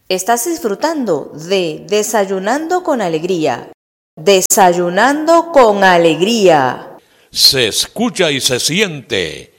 Estás disfrutando de Desayunando con Alegría. Desayunando con Alegría. Se escucha y se siente